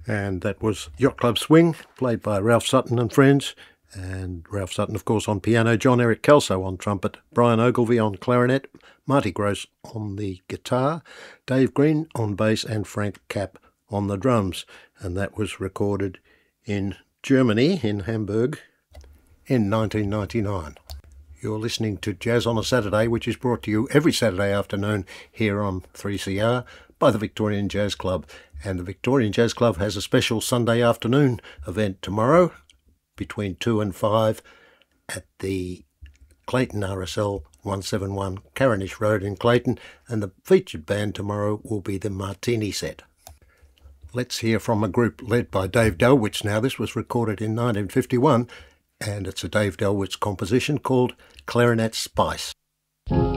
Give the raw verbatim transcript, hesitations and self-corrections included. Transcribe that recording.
And that was Yacht Club Swing, played by Ralph Sutton and friends. And Ralph Sutton, of course, on piano, John Eric Kelso on trumpet, Brian Ogilvie on clarinet, Marty Gross on the guitar, Dave Green on bass, and Frank Capp on the drums. And that was recorded in Germany, in Hamburg, in nineteen ninety-nine. You're listening to Jazz on a Saturday, which is brought to you every Saturday afternoon here on three C R by the Victorian Jazz Club. And the Victorian Jazz Club has a special Sunday afternoon event tomorrow between two and five at the Clayton R S L one seventy-one Carinish Road in Clayton, and the featured band tomorrow will be the Martini Set. Let's hear from a group led by Dave Delwitz now. This was recorded in nineteen fifty-one, and it's a Dave Delwitz composition called Clarinet Spice.